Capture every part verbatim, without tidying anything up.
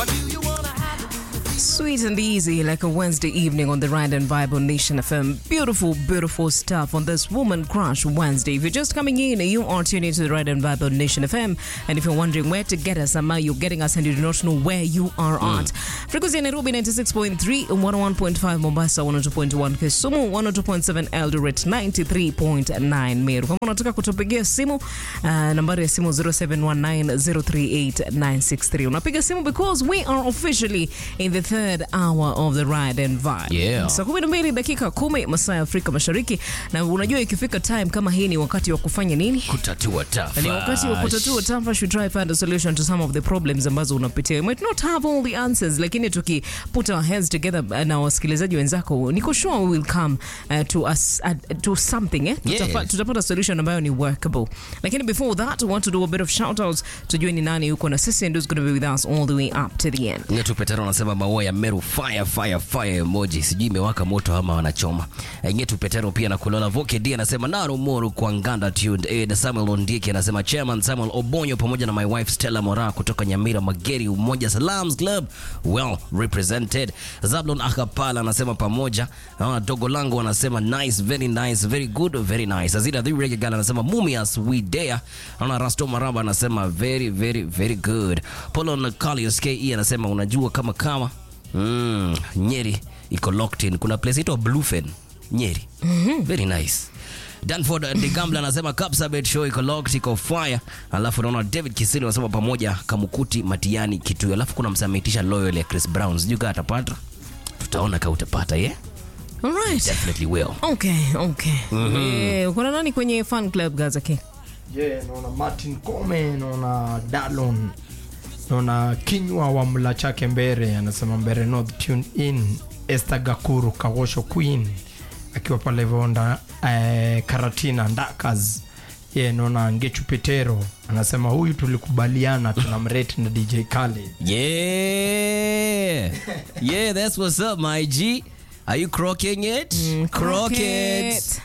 Sweet and easy like a Wednesday evening on the Ride and Vibe on Nation F M. Beautiful, beautiful stuff on this Woman Crush Wednesday. If you're just coming in, you are tuning into the Ride and Vibe on Nation F M. And if you're wondering where to get us, Ama, you're getting us and you do not know where you are mm. at. Frequency in Nairobi ninety-six point three, one oh one point five Mombasa, one oh two point one Kisumu, one oh two point seven Eldoret, ninety-three point nine Meru. Kama unataka kutupigia simu, uh, nambari ya simu zero seven one nine zero three eight nine six three. Unapiga simu because we are officially in the third hour of the Ride and Vibe. Yeah. Saa kumi na mbili dakika kumi masaa ya Afrika Mashariki, na unajua ikifika time kama hii ni wakati wa kufanya nini? Kutatua tafa. Ni wakati wa kutatua tafa. Should try find a solution to some of the problems ambazo unapitia. You might not have all the answers, lakini tuki put our heads together na wasikilizaji wenzako, niko sure we will come uh, to us uh, to something eh? Yes. Tutapa, tutapata solution ambayo ni workable. Lakini before that, we want to do a bit of shout outs. Tujue ni nani yuko na sisi and who's going to be with us all the way up to the end. Nyetu Petero anasema maua ya Meru fire fire fire emoji. Sijui imewaka moto ama wanachoma. Nyetu Petero pia na Kulola Voke D anasema Naro Moro kwa Nganda tuned. Ed Samuel Ondiki anasema Chairman Samuel Obonyo pamoja na my wife Stella Mora kutoka Nyamira Mageri Umoja Salams Club well represented. Zablon Akapala anasema pamoja. Naona dogo langu anasema nice, very nice, very good, very nice. Azida the reggae girl anasema Mumias we dare. Naona Rasto Maraba anasema very very very good. Polo Nakalius K E anasema unajua kama kama Mm, Nyeri iko locked in. Kuna place ito Bluefen Nyeri. Mm-hmm. Very nice. Danford the Gambler anasema Kapsabet show iko locked, iko fire. Alafu naona David Kisili anasema pamoja Kamukuti Matiani kitu. Alafu kuna msamitisha loyal ya Chris Brown. Sijui kama atapata. Tutaona kama utapata, yeah? All right. Definitely will. Okay, okay. Mm-hmm. Eh, kuna nani kwenye fan club Gaza King? Yeah, naona Martin Kome, naona Dalon, naona Kinywa wa Mla Chake Mbere anasema Mbere North tune in. Esther Gakuru Kawosho Queen akiwa pale Vonda eh, Karatina Ndakas. Yeah, naona Ngechu Petero anasema huyu tulikubaliana tunamrate na D J Khaled. Yeah. Yeah, that's what's up my G. Are you crocking it? Mm, crock it.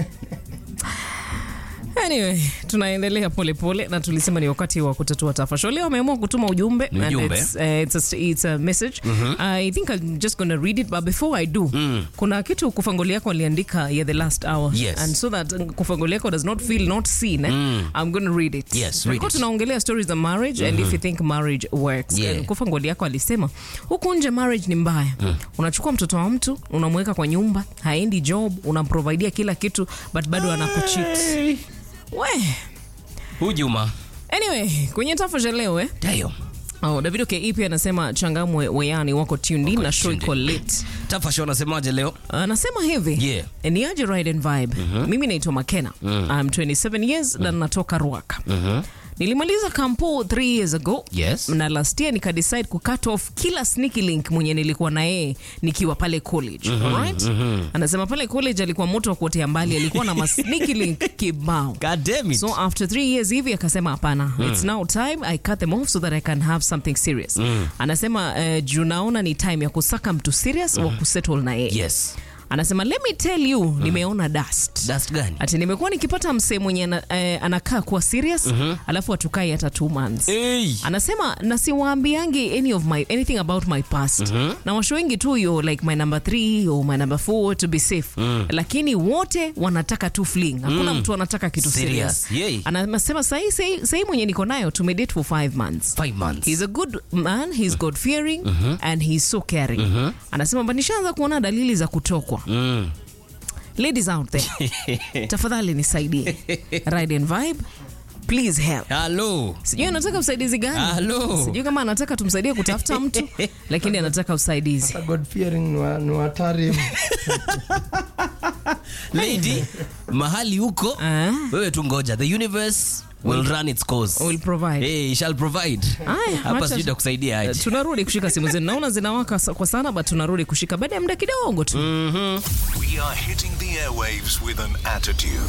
Anyway, tunaendelea pole pole na tulisema ni wakati wa kutatua tafasho. Leo wameamua kutuma ujumbe and it's, uh, it's, a, it's a message. Mm-hmm. I think I'm just going to read it, but before I do, mm. kuna kitu Kufangoli yako aliandika ya the last hour. Yes. And so that Kufangoli yako does not feel not seen, eh? mm. I'm going to read it. Yes, read it. Tunaongelea stories of marriage mm-hmm. and if you think marriage works. Yeah. Kufangoli yako alisema, huku nje marriage ni mbaya. Mm. Unachukua mtoto wa mtu, unamweka kwa nyumba, haendi job, unamprovidea kila kitu, but bado anakucheat. Hey. We Hujuma. Anyway, kwenye tafasha leo eh? Damn. Oh, Davido K E P anasema Changamwe Weyani wako tuned in na show iko lit. Tafasha unasemaje leo? Anasema hivi. Yeah. Ni aje Ride and Vibe. Mm-hmm. Mimi naitwa Makena. Mm. I'm twenty-seven years mm. na natoka Ruaka. Mhm. Nilimaliza kampo three years ago. Yes. Na last year nika decide ku cut off kila sneaky link mwenye nilikuwa na yeye nikiwa pale college. Mm-hmm. Alright? Mm-hmm. Anasema pale college alikuwa moto wa kuotea mbali, alikuwa na sneaky link kibao. God damn it. So after three years hivi akasema hapana. Mm. It's now time I cut them off so that I can have something serious. Mm. Anasema uh, juu naona ni time ya kusaka mtu serious mm. wa kusettle na yeye. Yes. Anasema let me tell you mm. nimeona dust. Dust gani? Ati nimekuwa nikipata msee mwenye ana, eh, anakaa kuwa serious mm-hmm. alafu atukai hata two months. Hey. Anasema na siwaambiangi any of my anything about my past. Mm-hmm. Na washoingi tu yo like my number three or my number four to be safe. Mm. Lakini wote wanataka tu fling. Hakuna mm. mtu anataka kitu serious. serious. Anasema sahi sahi sahi mwenye niko nayo tumedate for five months. Five months. He's a good man, he's God fearing mm-hmm. and he's so caring. Mm-hmm. Anasema banishaanza kuona dalili za kutokwa. Mm. Ladies out there, tafadhali nisaidie. Ride and Vibe, please help. Hello. Sijui anataka usaidizi gani? Hello. Sijui kama anataka tumsaidie kutafuta mtu, lakini anataka usaidizi. Hata God fearing ni hatari. Lady, mahali huko, uh? wewe tu ngoja. The universe will run its course. Will provide. Hey, shall provide. Hapa sijui kusaidia aje. Tunarudi kushika simu zenu. Naona zinawaka kwa sana, but tunarudi kushika baada ya muda kidogo tu. Mhm. We are hitting the airwaves with an attitude.